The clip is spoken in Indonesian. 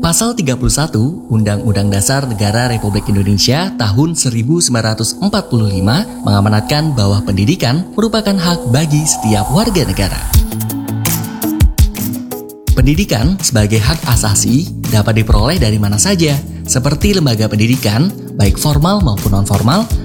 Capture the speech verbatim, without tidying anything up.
Pasal tiga puluh satu Undang-Undang Dasar Negara Republik Indonesia tahun seribu sembilan ratus empat puluh lima mengamanatkan bahwa pendidikan merupakan hak bagi setiap warga negara. Pendidikan sebagai hak asasi dapat diperoleh dari mana saja, seperti lembaga pendidikan, baik formal maupun non-formal,